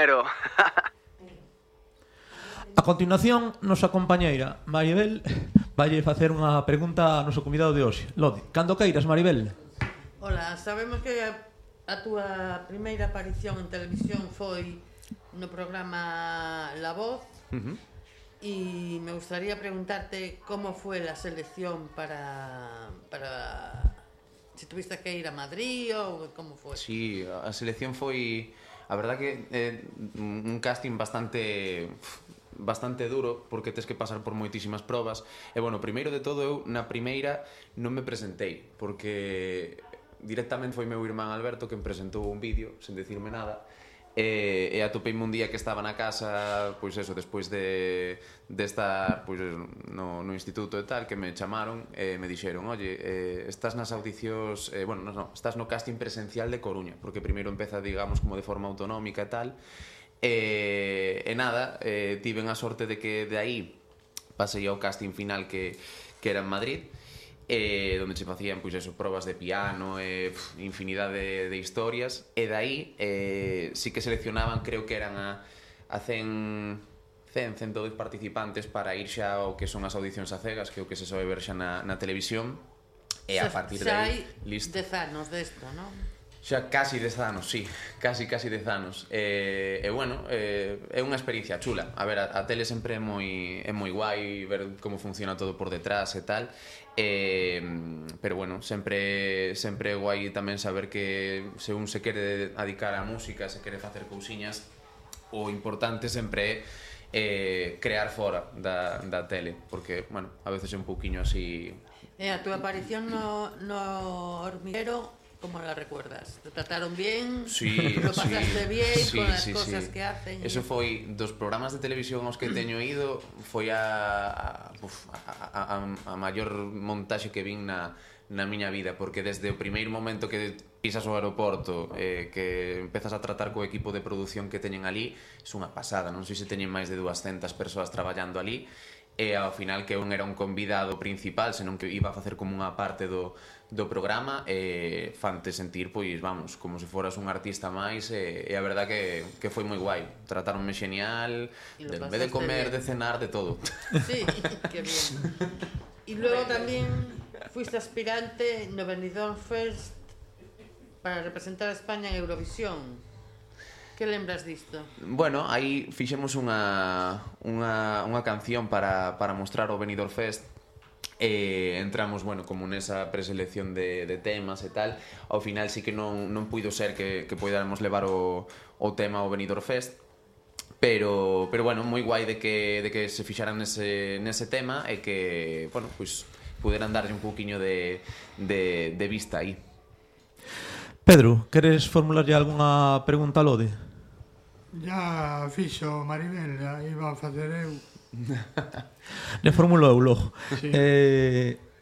compañero. A continuación, nosa compañeira Maribel vai facer unha pregunta ao noso convidado de hoxe. Lodi, cando queiras, Maribel. Hola, sabemos que a túa primeira aparición en televisión foi no programa La Voz. Y me gustaría preguntarte cómo fue la selección para si tuviste que ir a Madrid o cómo fue. Sí, a selección foi, a verdad que un casting bastante duro, porque tes que pasar por moitísimas probas. E bueno, primeiro de todo, eu na primeira non me presentei, porque directamente foi meu irmán Alberto que me presentou un vídeo sen decirme nada. E atopeime un día que estaba na casa, pois eso, despois de estar pois no instituto e tal, que me chamaron e me dixeron: oye, estás nas audicións, bueno, no, estás no casting presencial de Coruña, porque primeiro empeza, digamos, como de forma autonómica e tal. E nada, tiven a sorte de que de aí pasei ao casting final que era en Madrid, donde se facían, pois eso, probas de piano e infinidade de historias, e dai sí que seleccionaban, creo que eran a 102 participantes para ir xa ao que son as audicións a cegas, que é o que se sobe ver xa na televisión, e a partir de aí, listo. Xa hai 10 anos desto, non? Xa casi 10 anos, sí, casi 10 anos. E bueno, é unha experiencia chula. A ver, a tele sempre é moi guai ver como funciona todo por detrás e tal. Pero bueno, sempre é guai tamén saber que se un se quere dedicar á música, se quere facer cousiñas, o importante sempre é crear fora da tele, porque, bueno, a veces é un pouquiño así. E a túa aparición no Hormiguero, ¿cómo la recuerdas? ¿Te trataron bien? Sí, ¿Lo pasaste bien con las cosas sí. que hacen? Eso foi dos programas de televisión aos que teño ido, foi a maior montaxe que vin na miña vida, porque desde o primeiro momento que pisas o aeroporto, que empezas a tratar co equipo de produción que teñen ali, é unha pasada. Non sei se teñen máis de 200 persoas traballando ali, e ao final que un era un convidado principal, senón que iba a facer como unha parte do programa, e fante sentir, pois, vamos, como se foras un artista máis, e a verdad que foi moi guai. Tratáronme xenial, en vez de comer, de cenar, de todo. Sí, que bien. Y luego también fuiste aspirante no Benidorm Fest para representar a España en Eurovisión. Que lembras disto? Bueno, aí fixemos unha canción para mostrar o Benidorm Fest. Entramos, bueno, como nesa preselección de temas e tal. Ao final sí que non puido ser que podáramos levar o tema ao Benidorm Fest, pero bueno, moi guai de que se fixaran nese tema, e que, bueno, pois puderan darlle un pouquiño de vista aí. Pedro, queres formularlle algunha pregunta a Lode? Ya fixo Maribel, iba a facer eu. Le formulo eu logo. Sí.